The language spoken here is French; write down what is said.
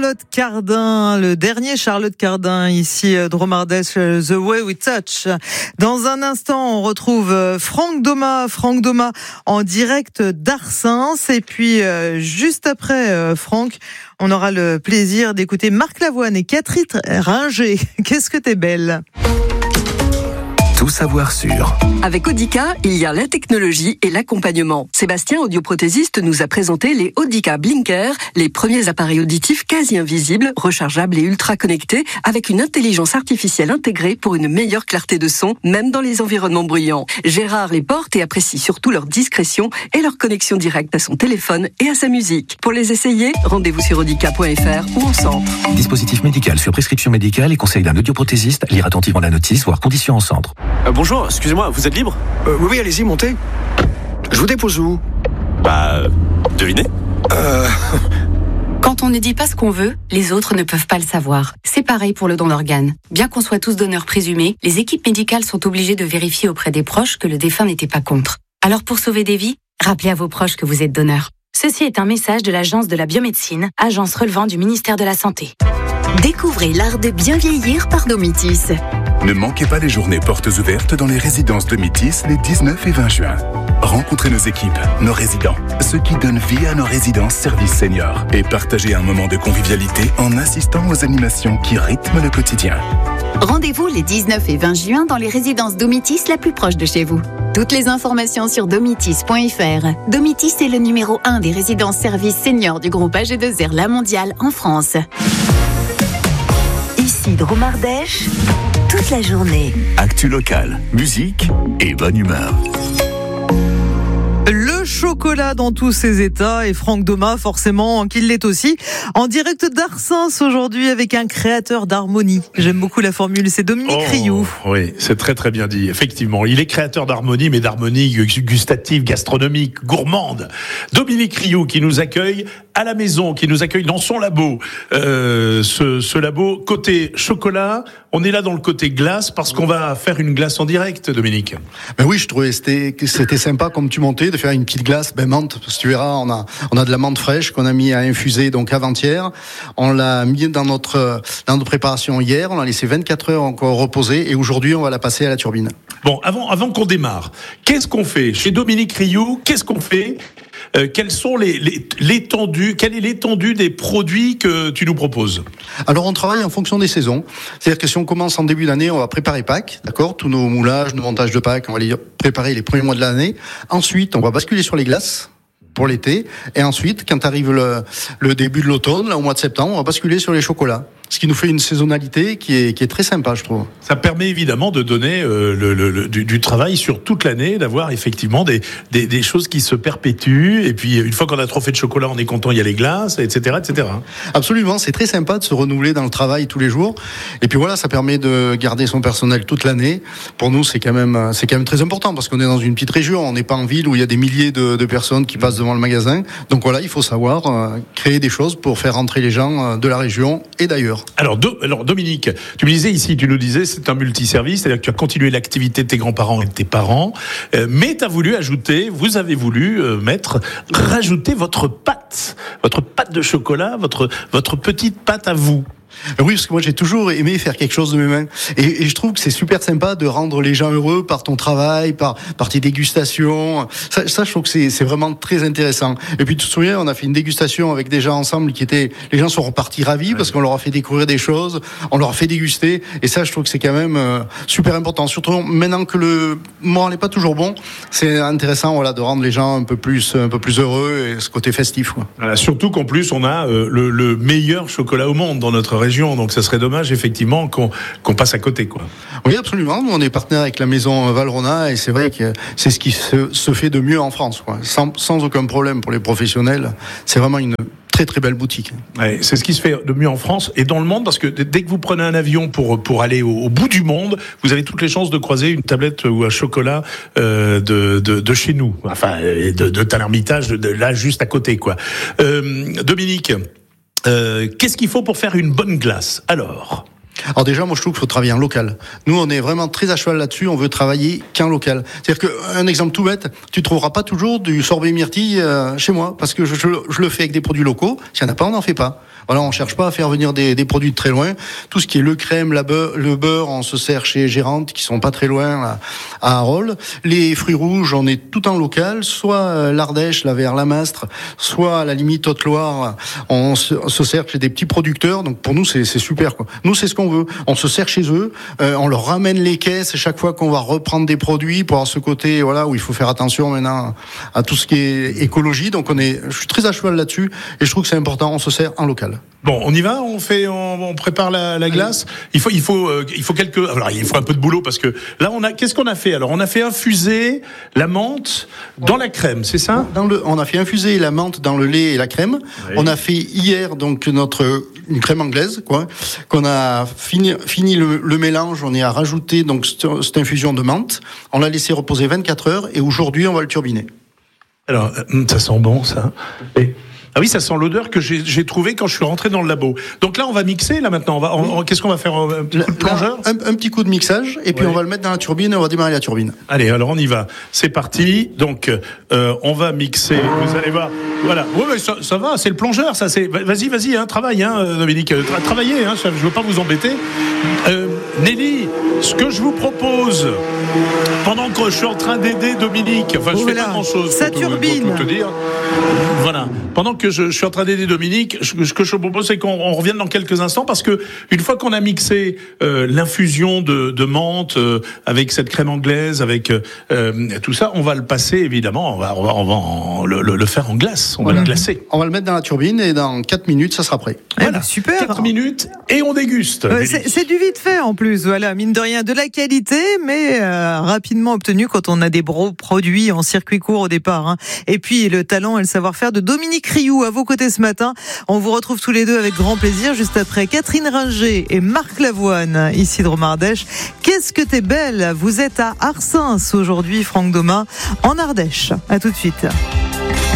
Charlotte Cardin, le dernier Charlotte Cardin, ici Dromardèche, The Way We Touch. Dans un instant, on retrouve Franck Domat en direct d'Arsens. Et puis, juste après Franck, on aura le plaisir d'écouter Marc Lavoine et Catherine Ringer. Qu'est-ce que t'es belle! Tout savoir sur. Avec Audica, il y a la technologie et l'accompagnement. Sébastien, audioprothésiste, nous a présenté les Audica Blinker, les premiers appareils auditifs quasi invisibles, rechargeables et ultra connectés, avec une intelligence artificielle intégrée pour une meilleure clarté de son, même dans les environnements bruyants. Gérard les porte et apprécie surtout leur discrétion et leur connexion directe à son téléphone et à sa musique. Pour les essayer, rendez-vous sur audica.fr ou en centre. Dispositif médical sur prescription médicale et conseil d'un audioprothésiste. Lire attentivement la notice, voire conditions en centre. Bonjour, excusez-moi, vous êtes libre ? Oui, allez-y, montez. Je vous dépose où ? Devinez ? Quand on ne dit pas ce qu'on veut, les autres ne peuvent pas le savoir. C'est pareil pour le don d'organes. Bien qu'on soit tous donneurs présumés, les équipes médicales sont obligées de vérifier auprès des proches que le défunt n'était pas contre. Alors pour sauver des vies, rappelez à vos proches que vous êtes donneur. Ceci est un message de l'Agence de la biomédecine, agence relevant du ministère de la Santé. Découvrez l'art de bien vieillir par Domitis. Ne manquez pas les journées portes ouvertes dans les résidences Domitis les 19 et 20 juin. Rencontrez nos équipes, nos résidents, ceux qui donnent vie à nos résidences services seniors et partagez un moment de convivialité en assistant aux animations qui rythment le quotidien. Rendez-vous les 19 et 20 juin dans les résidences Domitis la plus proche de chez vous. Toutes les informations sur domitis.fr. Domitis est le numéro 1 des résidences services seniors du groupe AG2R La Mondiale en France. Ici Dromardèche, toute la journée. Actu locale, musique et bonne humeur. Le chocolat dans tous ses états et Franck Domat forcément qu'il l'est aussi. En direct d'Arsens aujourd'hui avec un créateur d'harmonie. J'aime beaucoup la formule, c'est Dominique Rioux. Oui, c'est très très bien dit, effectivement. Il est créateur d'harmonie, mais d'harmonie gustative, gastronomique, gourmande. Dominique Rioux qui nous accueille à la maison, qui nous accueille dans son labo. Ce labo, côté chocolat, on est là dans le côté glace parce qu'on va faire une glace en direct, Dominique. Ben oui, je trouvais que c'était sympa comme tu montais de faire une petite glace menthe, parce que tu verras, on a de la menthe fraîche qu'on a mis à infuser donc avant-hier. On l'a mis dans notre préparation hier, on l'a laissé 24 heures encore reposer et aujourd'hui on va la passer à la turbine. Bon, avant qu'on démarre, qu'est-ce qu'on fait chez Dominique Rioux? Qu'est-ce qu'on fait? Quelle est l'étendue des produits que tu nous proposes? Alors on travaille en fonction des saisons. C'est-à-dire que si on commence en début d'année, on va préparer Pâques, d'accord? Tous nos moulages, nos montages de Pâques, on va les préparer les premiers mois de l'année. Ensuite, on va basculer sur les glaces pour l'été. Et ensuite, quand arrive le début de l'automne, là, au mois de septembre, on va basculer sur les chocolats. Ce qui nous fait une saisonnalité qui est très sympa, je trouve. Ça permet évidemment de donner du travail sur toute l'année, d'avoir effectivement des choses qui se perpétuent. Et puis, une fois qu'on a trop fait de chocolat, on est content, il y a les glaces, etc., etc. Absolument, c'est très sympa de se renouveler dans le travail tous les jours. Et puis voilà, ça permet de garder son personnel toute l'année. Pour nous, c'est quand même très important parce qu'on est dans une petite région. On n'est pas en ville où il y a des milliers de personnes qui passent devant le magasin. Donc voilà, il faut savoir créer des choses pour faire rentrer les gens de la région et d'ailleurs. Alors Dominique, tu me disais ici, tu nous disais, c'est un multiservice, c'est-à-dire que tu as continué l'activité de tes grands-parents et de tes parents, mais vous avez voulu rajouter votre pâte de chocolat, votre petite pâte à vous. Oui, parce que moi j'ai toujours aimé faire quelque chose de mes mains et je trouve que c'est super sympa de rendre les gens heureux par ton travail, par tes dégustations. Ça je trouve que c'est vraiment très intéressant. Et puis tu te souviens, on a fait une dégustation avec des gens ensemble les gens sont repartis ravis parce qu'on leur a fait découvrir des choses, on leur a fait déguster et ça je trouve que c'est quand même super important. Surtout maintenant que le moral n'est pas toujours bon, c'est intéressant de rendre les gens un peu plus heureux et ce côté festif. Voilà, surtout qu'en plus on a le meilleur chocolat au monde dans notre région, donc ça serait dommage effectivement qu'on passe à côté, quoi. Oui, absolument. Nous, on est partenaire avec la maison Valrhona et c'est vrai que c'est ce qui se fait de mieux en France, quoi. Sans aucun problème pour les professionnels. C'est vraiment une très très belle boutique. Ouais, c'est ce qui se fait de mieux en France et dans le monde parce que dès que vous prenez un avion pour aller au bout du monde, vous avez toutes les chances de croiser une tablette ou un chocolat de chez nous, enfin de Tel-Hermitage, de là juste à côté, quoi. Dominique. Qu'est-ce qu'il faut pour faire une bonne glace? Alors, Alors déjà, moi je trouve qu'il faut travailler en local. Nous, on est vraiment très à cheval là-dessus, on veut travailler qu'en local. C'est-à-dire qu'un exemple tout bête, tu trouveras pas toujours du sorbet myrtille chez moi, parce que je le fais avec des produits locaux. S'il n'y en a pas, on n'en fait pas. Voilà, on cherche pas à faire venir des produits de très loin. Tout ce qui est le crème, le beurre, on se sert chez Gérante, qui sont pas très loin à Arolles. Les fruits rouges, on est tout en local, soit l'Ardèche, la vers la Mastre, soit à la limite Haute-Loire, on se sert chez des petits producteurs. Donc pour nous, c'est super, quoi. Nous, c'est ce qu'on veut. On se sert chez eux, on leur ramène les caisses chaque fois qu'on va reprendre des produits pour avoir ce côté, voilà, où il faut faire attention maintenant à tout ce qui est écologie. Donc je suis très à cheval là-dessus et je trouve que c'est important. On se sert en local. Bon, on y va, on prépare la glace. Il faut alors il faut un peu de boulot parce que là qu'est-ce qu'on a fait? Alors on a fait infuser la menthe dans la crème, c'est ça? On a fait infuser la menthe dans le lait et la crème. Oui. On a fait hier donc une crème anglaise, quoi, qu'on a fini le mélange. On y a rajouté donc cette infusion de menthe. On l'a laissé reposer 24 heures et aujourd'hui on va le turbiner. Alors ça sent bon ça. Ah oui, ça sent l'odeur que j'ai trouvée quand je suis rentré dans le labo. Donc là, on va mixer, là, maintenant. Qu'est-ce qu'on va faire? Un petit coup de plongeur? Un petit coup de mixage, et puis on va le mettre dans la turbine, et on va démarrer la turbine. Allez, alors on y va. C'est parti. Donc, on va mixer. Vous allez voir. Voilà. Ouais, mais ça va, c'est le plongeur, ça. Vas-y, hein, travaille, hein, Dominique. Travaillez, hein, je veux pas vous embêter. Nelly, ce que je vous propose, pendant que je suis en train d'aider Dominique, enfin, je fais pas grand-chose. Sa turbine. Pour tout te dire. Voilà. Pendant que je suis en train d'aider Dominique, ce que je propose, c'est qu'on revienne dans quelques instants, parce que une fois qu'on a mixé l'infusion de menthe avec cette crème anglaise, avec tout ça, on va le passer, évidemment, on va le faire en glace, on va le glacer. On va le mettre dans la turbine et dans 4 minutes, ça sera prêt. Voilà, super. 4 minutes et on déguste. C'est du vite fait en plus, voilà, mine de rien, de la qualité, mais rapidement obtenu quand on a des produits en circuit court au départ. Hein. Et puis le talent et le savoir-faire de Dominique Rioux à vos côtés ce matin. On vous retrouve tous les deux avec grand plaisir juste après Catherine Ringer et Marc Lavoine ici de Romardèche. Qu'est-ce que t'es belle. Vous êtes à Arsens aujourd'hui, Franck Doma, en Ardèche. À tout de suite.